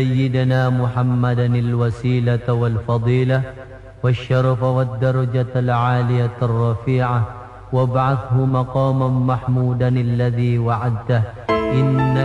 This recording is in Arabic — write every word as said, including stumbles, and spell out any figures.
سيدنا محمدا الوسيلة والفضيلة والشرف والدرجة العالية الرفيعة وابعثه مقاما محمودا الذي وعدته إن